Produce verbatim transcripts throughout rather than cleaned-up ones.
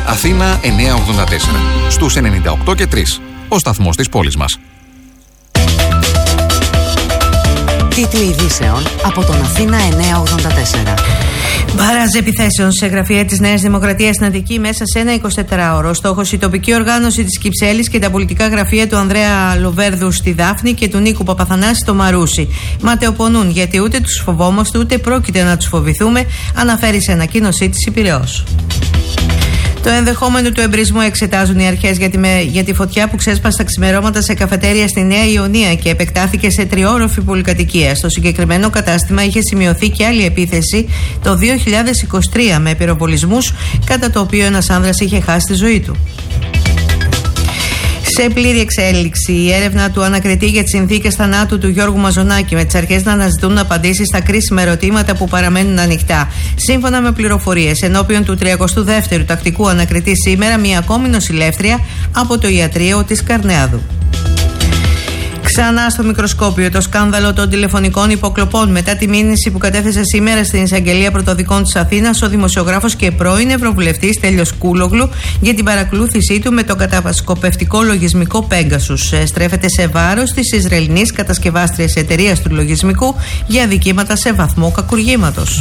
Αθήνα εννιακόσια ογδόντα τέσσερα. Στους ενενήντα οκτώ και τρία. Ο σταθμός της πόλης μας. Τίτλοι ειδήσεων από τον Αθήνα εννιακόσια ογδόντα τέσσερα. Μπάραζ επιθέσεων σε γραφεία της Νέας Δημοκρατίας στην Αττική μέσα σε ένα εικοσιτετράωρο. Στόχος η τοπική οργάνωση της Κυψέλης και τα πολιτικά γραφεία του Ανδρέα Λοβέρδου στη Δάφνη και του Νίκου Παπαθανάση στο Μαρούσι. Ματαιοπονούν γιατί ούτε τους φοβόμαστε ούτε πρόκειται να τους φοβηθούμε, αναφέρει σε ανακοίνωσή της η Πειραιώς. Το ενδεχόμενο του εμπρισμού εξετάζουν οι αρχές για τη, με, για τη φωτιά που ξέσπασε τα ξημερώματα σε καφετέρια στη Νέα Ιωνία και επεκτάθηκε σε τριόροφη πολυκατοικία. Στο συγκεκριμένο κατάστημα είχε σημειωθεί και άλλη επίθεση το δύο χιλιάδες είκοσι τρία με πυροβολισμούς, κατά το οποίο ένας άνδρας είχε χάσει τη ζωή του. Σε πλήρη εξέλιξη, η έρευνα του ανακριτή για τις συνθήκες θανάτου του Γιώργου Μαζονάκη, με τις αρχές να αναζητούν απαντήσεις στα κρίσιμα ερωτήματα που παραμένουν ανοιχτά. Σύμφωνα με πληροφορίες, ενώπιον του τριακοστού δεύτερου τακτικού ανακριτή σήμερα, μία ακόμη νοσηλεύτρια από το ιατρείο της Καρνεάδου. Ξανά στο μικροσκόπιο το σκάνδαλο των τηλεφωνικών υποκλοπών μετά τη μήνυση που κατέθεσε σήμερα στην Εισαγγελία Πρωτοδικών της Αθήνας ο δημοσιογράφος και πρώην Ευρωβουλευτής Τέλειος Κούλογλου για την παρακολούθησή του με τον κατασκοπευτικό λογισμικό Pegasus. Στρέφεται σε βάρος της Ισραηλινής κατασκευάστριας εταιρείας του λογισμικού για αδικήματα σε βαθμό κακουργήματος.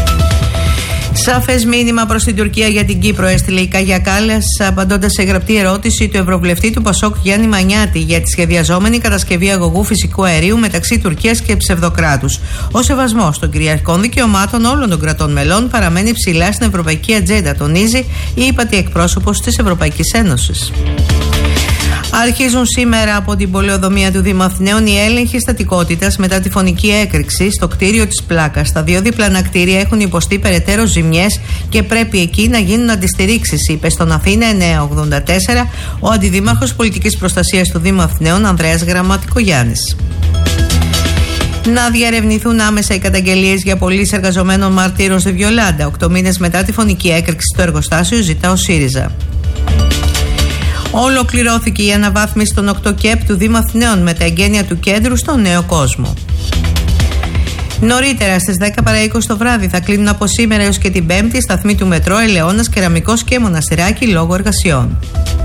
Σαφές μήνυμα προς την Τουρκία για την Κύπρο έστειλε η Κάγια Κάλλας απαντώντας σε γραπτή ερώτηση του Ευρωβουλευτή του Πασόκ Γιάννη Μανιάτη για τη σχεδιαζόμενη κατασκευή αγωγού φυσικού αερίου μεταξύ Τουρκίας και ψευδοκράτους. Ο σεβασμός των κυριαρχικών δικαιωμάτων όλων των κρατών μελών παραμένει ψηλά στην ευρωπαϊκή ατζέντα, τονίζει η ύπατη εκπρόσωπος της Ευρωπαϊκής Ένωσης. Αρχίζουν σήμερα από την πολεοδομία του Δήμου Αθηναίων οι έλεγχοι στατικότητας μετά τη φωνική έκρηξη στο κτίριο της Πλάκας. Τα δύο διπλανά κτίρια έχουν υποστεί περαιτέρω ζημιές και πρέπει εκεί να γίνουν αντιστηρίξεις, είπε στον Αθήνα εννιακόσια ογδόντα τέσσερα ο Αντιδήμαρχος Πολιτικής Προστασίας του Δήμου Αθηναίων Ανδρέας Γραμματικογιάννης. Να διαρευνηθούν άμεσα οι καταγγελίες για πωλήσεις εργαζομένων μαρτύρων στη Βιολάντα. Οκτώ μήνες μετά τη φωνική έκρηξη στο εργοστάσιο, ζητά ο ΣΥΡΙΖΑ. Ολοκληρώθηκε η αναβάθμιση των οκτώ ΚΕΠ του Δήμου Αθηναίων με τα εγγένεια του κέντρου στον νέο κόσμο. Νωρίτερα στις δέκα παρά είκοσι το βράδυ θα κλείνουν από σήμερα έως και την Πέμπτη σταθμοί του Μετρό Ελαιώνας, Κεραμικός και Μοναστηράκι λόγω εργασιών.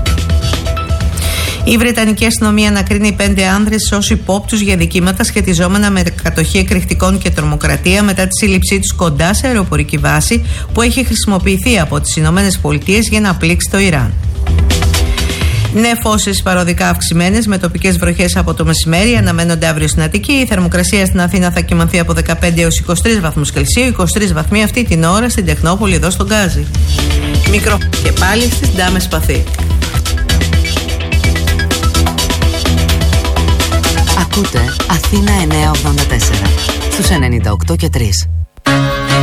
Η Βρετανική αστυνομία ανακρίνει πέντε άνδρες ως υπόπτους για δικήματα σχετιζόμενα με κατοχή εκρηκτικών και τρομοκρατία μετά τη σύλληψή τους κοντά σε αεροπορική βάση που έχει χρησιμοποιηθεί από τις Ηνωμένες Πολιτείες για να πλήξει το Ιράν. Νεφώσεις παροδικά αυξημένες με τοπικές βροχές από το μεσημέρι αναμένονται αύριο στην Αττική. Η θερμοκρασία στην Αθήνα θα κυμανθεί από δεκαπέντε έως είκοσι τρεις βαθμούς Κελσίου, είκοσι τρεις βαθμοί αυτή την ώρα στην Τεχνόπολη εδώ στον Γκάζι. Μικρό και πάλι στις Ντάμες Παθή. Ακούτε Αθήνα εννιακόσια ογδόντα τέσσερα στους ενενήντα οκτώ και τρία.